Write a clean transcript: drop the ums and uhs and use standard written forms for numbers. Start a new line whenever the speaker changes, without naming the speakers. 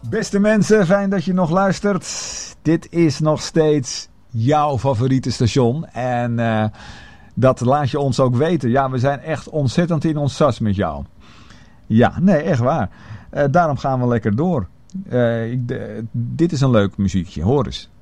Beste mensen, fijn dat je nog luistert. Dit is nog steeds jouw favoriete station. En dat laat je ons ook weten. Ja, we zijn echt ontzettend in ons sas met jou. Ja, nee, echt waar. Daarom gaan we lekker door. Dit is een leuk muziekje, hoor eens.